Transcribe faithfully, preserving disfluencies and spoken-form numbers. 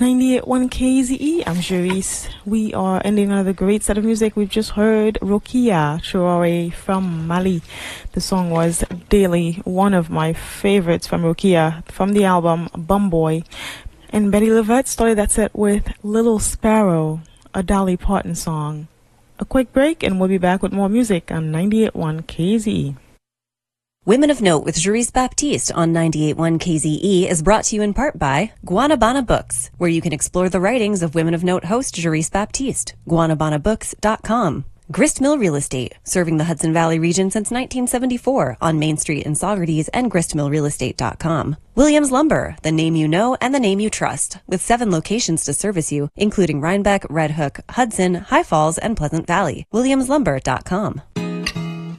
ninety-eight point one K Z E, I'm Cherise. We are ending another great set of music. We've just heard Rokia Traore from Mali. The song was Daily, one of my favorites from Rokia, from the album Bumboy. And Betty Levette started that set with Little Sparrow, a Dolly Parton song. A quick break and we'll be back with more music on ninety-eight point one K Z E. Women of Note with Jerice Baptiste on ninety-eight point one K Z E is brought to you in part by Guanabana Books, where you can explore the writings of Women of Note host Jerice Baptiste. guanabana books dot com. Grist Mill Real Estate, serving the Hudson Valley region since nineteen seventy-four on Main Street in Saugerties and grist mill real estate dot com. Williams Lumber, the name you know and the name you trust, with seven locations to service you, including Rhinebeck, Red Hook, Hudson, High Falls, and Pleasant Valley. williams lumber dot com.